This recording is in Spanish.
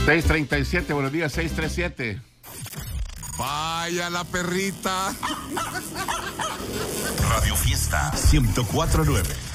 6:37, buenos días, 6:37. Vaya la perrita. Radio Fiesta 104.9.